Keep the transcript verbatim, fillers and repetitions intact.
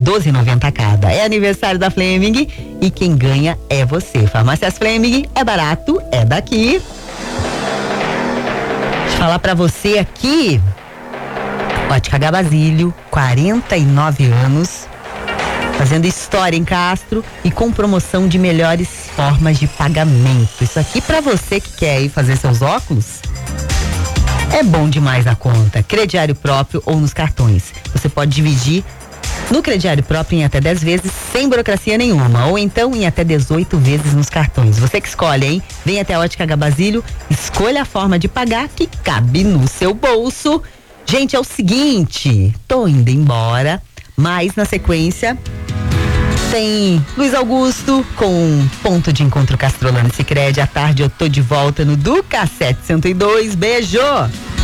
doze reais e noventa centavos cada. É aniversário da Fleming e quem ganha é você. Farmácias Fleming é barato, é daqui. Deixa eu falar pra você aqui. Ótica H Basílio, quarenta e nove anos, fazendo história em Castro e com promoção de melhores formas de pagamento. Isso aqui pra você que quer ir fazer seus óculos é bom demais na conta. Crediário próprio ou nos cartões. Você pode dividir no crediário próprio em até dez vezes sem burocracia nenhuma, ou então em até dezoito vezes nos cartões. Você que escolhe, hein? Vem até a Ótica H Basílio, escolha a forma de pagar que cabe no seu bolso. Gente, é o seguinte, tô indo embora, mas na sequência tem Luiz Augusto com Ponto de Encontro Castrolano e Sicredi. À tarde eu tô de volta no Duca sete zero dois. Beijo!